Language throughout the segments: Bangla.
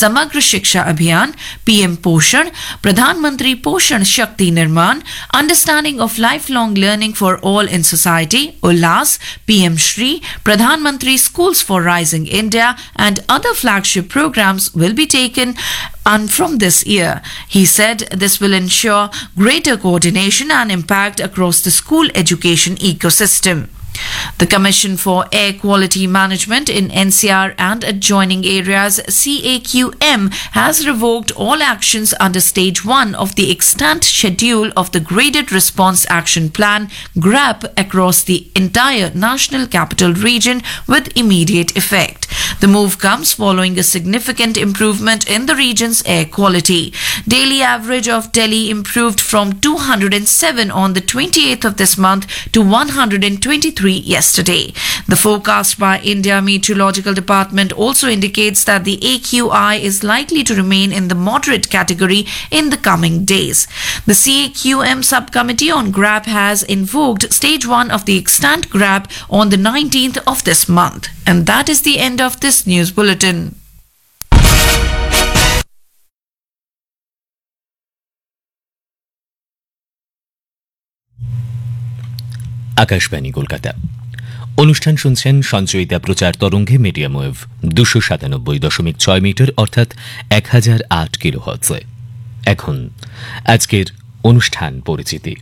Samagra Shiksha Abhiyan, PM Poshan, Pradhan Mantri Poshan Shakti Nirman, Understanding of Lifelong Learning for All in Society, Ullas, PM Shri, Pradhan Mantri Schools for Rising India, and other flagship programs will be taken on from this year. He said this will ensure greater coordination and impact across the school education ecosystem. The Commission for Air Quality Management in NCR and adjoining areas CAQM has revoked all actions under Stage 1 of the extant schedule of the Graded Response Action Plan GRAP across the entire National Capital Region with immediate effect. The move comes following a significant improvement in the region's air quality. Daily average of Delhi improved from 207 on the 28th of this month to 123 yesterday. The forecast by India Meteorological Department also indicates that the AQI is likely to remain in the moderate category in the coming days. The CAQM subcommittee on GRAP has invoked Stage 1 of the extant GRAP on the 19th of this month. And that is the end of this news bulletin. Akashvani Kolkata অনুষ্ঠান শুনছেন সঞ্চয়িতা প্রচার তরঙ্গে মিডিয়াম ওয়েভ 297.6 মিটার অর্থাৎ 1008 কিলোহার্টজে। এখন আজকের অনুষ্ঠান পরিচিতি।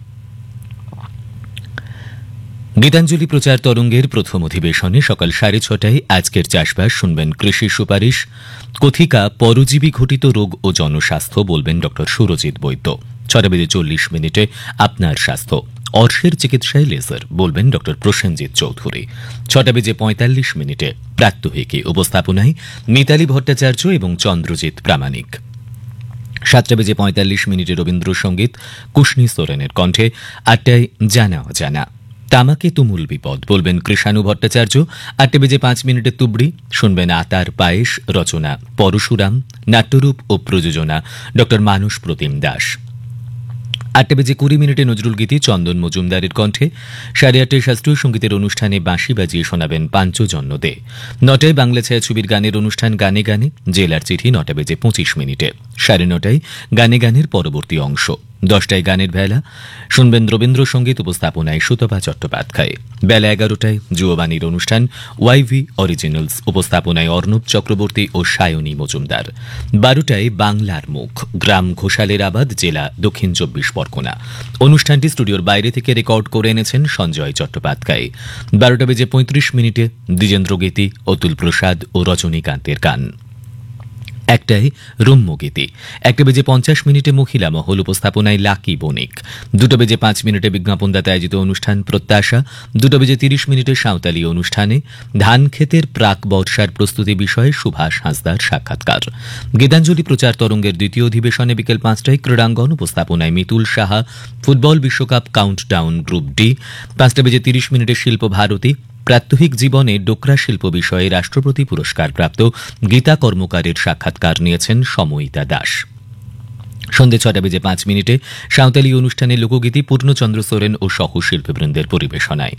গীতাঞ্জলি প্রচার তরঙ্গের প্রথম অধিবেশনে সকাল 6:30টায় আজকের চাষবাস শুনবেন কৃষি সুপারিশ, কথিকা পরজীবী ঘটিত রোগ ও জনস্বাস্থ্য বলবেন ড সুরজিৎ বৈদ্য। 6:40 আপনার স্বাস্থ্য, অর্শের চিকিৎসায় লেজার বলবেন ড প্রসেনজিৎ চৌধুরী। 6:45 প্রাত্যহিকী উপস্থাপনায় মিতালি ভট্টাচার্য এবং চন্দ্রজিৎ প্রামাণিক। 7:45 রবীন্দ্রসঙ্গীত কুশনি সোরেনের কণ্ঠে। 8টায় জানা অজানা, তামাকে তুমুল বিপদ বলবেন কৃষাণু ভট্টাচার্য। 8:05 তুবড়ি শুনবেন আতার পায়েস, রচনা পরশুরাম, নাট্যরূপ ও প্রযোজনা ড মানস প্রতিম দাস। 8:20 নজরুল গীতি চন্দন মজুমদারের কণ্ঠে। 8:30 শাস্ত্রীয় সঙ্গীতের অনুষ্ঠানে বাঁশি বাজিয়ে শোনাবেন পাঞ্চজন্য দে। 9টায় বাংলা ছায়াছবির গানের অনুষ্ঠান গানে গানে জেলার চিঠি 9:25। 9:30 গানে গানের পরবর্তী অংশ। 10টায় গানের ভেলা শুনবেন রবীন্দ্রসঙ্গীত উপস্থাপনায় সুতপা চট্টোপাধ্যায়। বেলা 11টায় যুববাণীর অনুষ্ঠান ওয়াইভি অরিজিনালস উপস্থাপনায় অর্ণব চক্রবর্তী ও সায়নী মজুমদার। 12টায় বাংলার মুখ, গ্রাম ঘোষালের আবাদ, জেলা দক্ষিণ 24 পরগনা। অনুষ্ঠানটি স্টুডিওর বাইরে থেকে রেকর্ড করে এনেছেন সঞ্জয় চট্টোপাধ্যায়। 12:35 দ্বিজেন্দ্র গীতি, অতুল প্রসাদ ও রজনীকান্তের গান। 1টায় রম্যগীতি। 1:50 মহিলা মহল উপস্থাপনায় লাকি বণিক। 2:05 বিজ্ঞাপনদাতা আয়োজিত অনুষ্ঠান প্রত্যাশা। 2:30 সাঁওতালি অনুষ্ঠানে ধান ক্ষেতের প্রাক বর্ষার প্রস্তুতি বিষয়ে সুভাষ হাঁসদার সাক্ষাৎকার। গীতাঞ্জলি প্রচার তরঙ্গের দ্বিতীয় অধিবেশনে বিকেল 5টায় ক্রীড়াঙ্গন উপস্থাপনায় মিতুল সাহা, ফুটবল বিশ্বকাপ কাউন্টডাউন গ্রুপ ডি। 5:30 শিল্প ভারতী, প্রাত্যহিক জীবনে ডোকরা শিল্প বিষয়ে রাষ্ট্রপতি পুরস্কার প্রাপ্ত গীতা কর্মকারের সাক্ষাৎকার নিয়েছেন সময়িতা দাস। সন্ধ্যে 6:05 সাঁওতালি অনুষ্ঠানে লোকগীতি পূর্ণচন্দ্র সোরেন ও সহশিল্পীবৃন্দের পরিবেশনায়।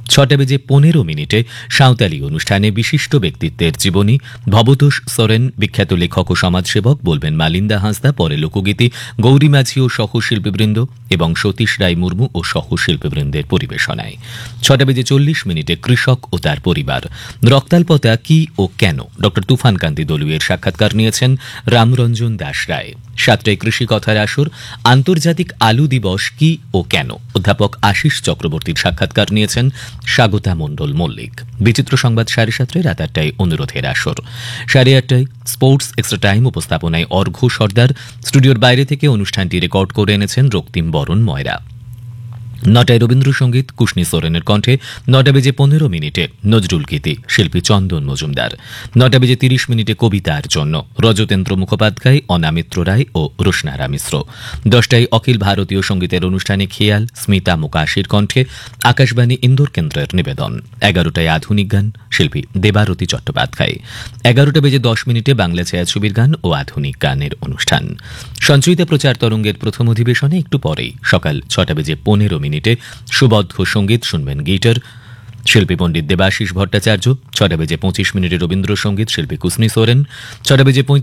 6:15 সাঁওতালি অনুষ্ঠানে বিশিষ্ট ব্যক্তিত্বের জীবনী ভবতোষ সোরেন, বিখ্যাত লেখক ও সমাজসেবক বলবেন মালিন্দা হাঁসদা। পরে লোকগীতি গৌরী মাঝি ও সহশিল্পীবৃন্দ এবং সতীশ রায় মুর্মু ও সহশিল্পীবৃন্দের পরিবেশনায়। 6:40 কৃষক ও তার পরিবার, রক্তাল্পতা কি ও কেন ড তুফানকান্তি দলুয়ের সাক্ষাৎকার নিয়েছেন রামরঞ্জন দাস রায়। 7টায় কৃষি কথার আসর, আন্তর্জাতিক আলু দিবস কি ও কেন অধ্যাপক আশিস চক্রবর্তীর সাক্ষাৎকার নিয়েছেন স্বাগতা মণ্ডল মল্লিক। বিচিত্র সংবাদ 7:30। রাত 8টায় অনুরোধের আসর। 8:30 স্পোর্টস এক্সট্রা টাইম উপস্থাপনায় অর্ঘ্য সর্দার। স্টুডিওর বাইরে থেকে অনুষ্ঠানটি রেকর্ড করে এনেছেন রক্তিম বরণ ময়রা। 9টায় রবীন্দ্রসঙ্গীত কুশনি সোরেনের কণ্ঠে। 9:15 নজরুল গীতি, শিল্পী চন্দন মজুমদার। 9:30 কবিতার জন্য রজতেন্দ্র মুখোপাধ্যায়, অনামিত্র রায় ও রোশনারা মিশ্র। 10টায় অখিল ভারতীয় সঙ্গীতের অনুষ্ঠানে খেয়াল, স্মিতা মুকাশির কণ্ঠে, আকাশবাণী ইন্দোর কেন্দ্রের নিবেদন। 11টায় আধুনিক গান, শিল্পী দেবারতী চট্টোপাধ্যায়। 11:10 বাংলা ছায়াছবির গান ও আধুনিক গানের অনুষ্ঠান। সঞ্চয়িতা প্রচার তরঙ্গের প্রথম অধিবেশনে একটু পরেই সকাল 6:15 সুবদ্ধ সঙ্গীত শুনবেন গিটার শিল্পী পণ্ডিত দেবাশিস ভট্টাচার্য। 6:25 রবীন্দ্রসঙ্গীত, শিল্পী কুশনি সোরেন। 6:35